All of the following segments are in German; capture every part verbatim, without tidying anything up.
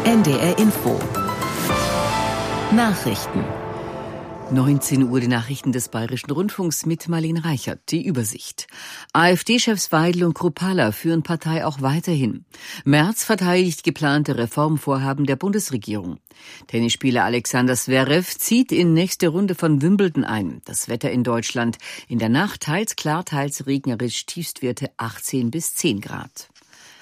N D R Info. Nachrichten. neunzehn Uhr die Nachrichten des Bayerischen Rundfunks mit Marlene Reichert. Die Übersicht. AfD-Chefs Weidel und Kruppalla führen Partei auch weiterhin. Merz verteidigt geplante Reformvorhaben der Bundesregierung. Tennisspieler Alexander Zverev zieht in nächste Runde von Wimbledon ein. Das Wetter in Deutschland. In der Nacht teils klar, teils regnerisch, Tiefstwerte achtzehn bis zehn Grad.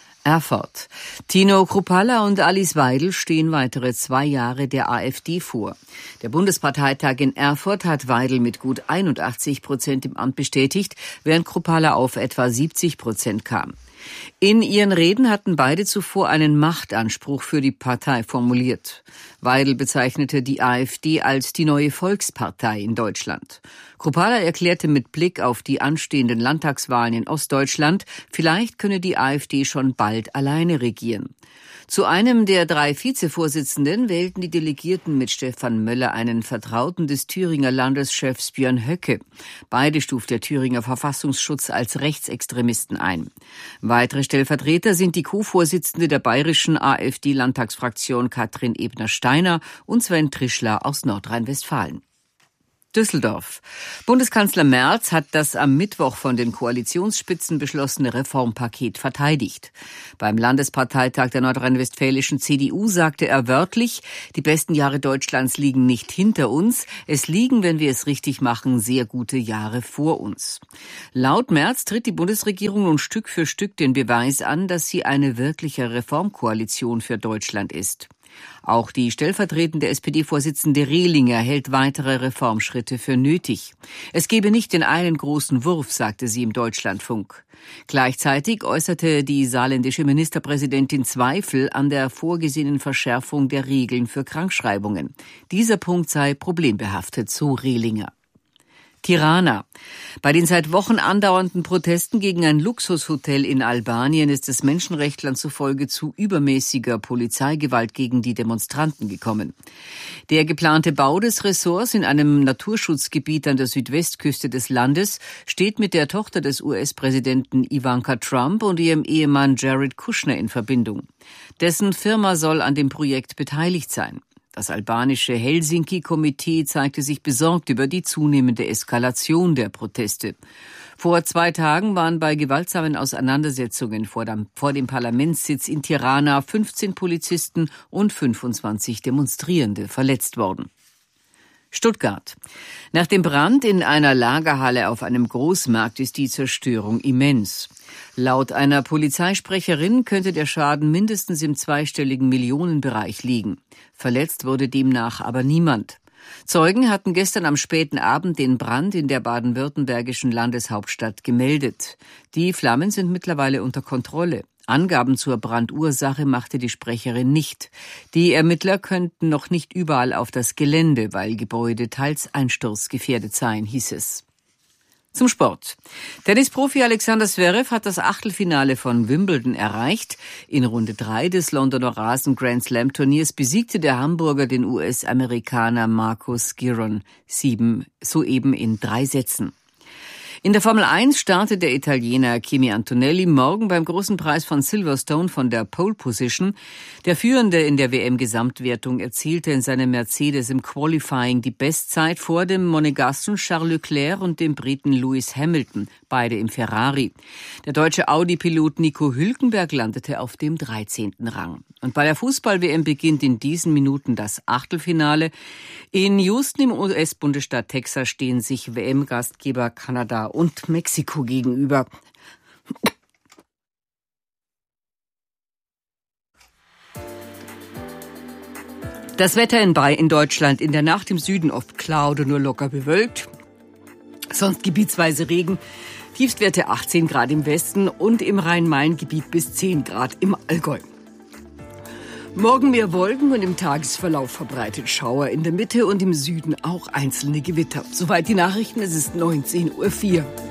Erfurt. Tino Kruppalla und Alice Weidel stehen weitere zwei Jahre der AfD vor. Der Bundesparteitag in Erfurt hat Weidel mit gut einundachtzig Prozent im Amt bestätigt, während Kruppalla auf etwa siebzig Prozent kam. In ihren Reden hatten beide zuvor einen Machtanspruch für die Partei formuliert. Weidel bezeichnete die AfD als die neue Volkspartei in Deutschland. Kruppalla erklärte mit Blick auf die anstehenden Landtagswahlen in Ostdeutschland, vielleicht könne die AfD schon bald alleine regieren. Zu einem der drei Vizevorsitzenden wählten die Delegierten mit Stefan Möller einen Vertrauten des Thüringer Landeschefs Björn Höcke. Beide stuft der Thüringer Verfassungsschutz als Rechtsextremisten ein. Weitere Stellvertreter sind die Co-Vorsitzende der bayerischen AfD-Landtagsfraktion Katrin Ebner-Steiner und Sven Trischler aus Nordrhein-Westfalen. Düsseldorf. Bundeskanzler Merz hat das am Mittwoch von den Koalitionsspitzen beschlossene Reformpaket verteidigt. Beim Landesparteitag der nordrhein-westfälischen C D U sagte er wörtlich, die besten Jahre Deutschlands liegen nicht hinter uns, es liegen, wenn wir es richtig machen, sehr gute Jahre vor uns. Laut Merz tritt die Bundesregierung nun Stück für Stück den Beweis an, dass sie eine wirkliche Reformkoalition für Deutschland ist. Auch die stellvertretende S P D-Vorsitzende Rehlinger hält weitere Reformschritte für nötig. Es gebe nicht den einen großen Wurf, sagte sie im Deutschlandfunk. Gleichzeitig äußerte die saarländische Ministerpräsidentin Zweifel an der vorgesehenen Verschärfung der Regeln für Krankschreibungen. Dieser Punkt sei problembehaftet, so Rehlinger. Tirana. Bei den seit Wochen andauernden Protesten gegen ein Luxushotel in Albanien ist es Menschenrechtlern zufolge zu übermäßiger Polizeigewalt gegen die Demonstranten gekommen. Der geplante Bau des Ressorts in einem Naturschutzgebiet an der Südwestküste des Landes steht mit der Tochter des U S-Präsidenten Ivanka Trump und ihrem Ehemann Jared Kushner in Verbindung. Dessen Firma soll an dem Projekt beteiligt sein. Das albanische Helsinki-Komitee zeigte sich besorgt über die zunehmende Eskalation der Proteste. Vor zwei Tagen waren bei gewaltsamen Auseinandersetzungen vor dem, vor dem Parlamentssitz in Tirana fünfzehn Polizisten und fünfundzwanzig Demonstrierende verletzt worden. Stuttgart. Nach dem Brand in einer Lagerhalle auf einem Großmarkt ist die Zerstörung immens. Laut einer Polizeisprecherin könnte der Schaden mindestens im zweistelligen Millionenbereich liegen. Verletzt wurde demnach aber niemand. Zeugen hatten gestern am späten Abend den Brand in der baden-württembergischen Landeshauptstadt gemeldet. Die Flammen sind mittlerweile unter Kontrolle. Angaben zur Brandursache machte die Sprecherin nicht. Die Ermittler könnten noch nicht überall auf das Gelände, weil Gebäude teils einsturzgefährdet seien, hieß es. Zum Sport. Tennisprofi Alexander Zverev hat das Achtelfinale von Wimbledon erreicht. In Runde drei des Londoner Rasen-Grand-Slam-Turniers besiegte der Hamburger den U S-Amerikaner Marcus Giron sieben, soeben in drei Sätzen. In der Formel eins startet der Italiener Kimi Antonelli morgen beim großen Preis von Silverstone von der Pole Position. Der Führende in der W M-Gesamtwertung erzielte in seinem Mercedes im Qualifying die Bestzeit vor dem Monegassen Charles Leclerc und dem Briten Lewis Hamilton, beide im Ferrari. Der deutsche Audi-Pilot Nico Hülkenberg landete auf dem dreizehnten Rang. Und bei der Fußball-W M beginnt in diesen Minuten das Achtelfinale. In Houston im U S-Bundesstaat Texas stehen sich W M-Gastgeber Kanada und Mexiko gegenüber. Das Wetter in, Bay in Deutschland in der Nacht im Süden oft klar oder nur locker bewölkt. Sonst gebietsweise Regen. Tiefstwerte achtzehn Grad im Westen und im Rhein-Main-Gebiet bis zehn Grad im Allgäu. Morgen mehr Wolken und im Tagesverlauf verbreitet Schauer, in der Mitte und im Süden auch einzelne Gewitter. Soweit die Nachrichten, es ist neunzehn Uhr vier.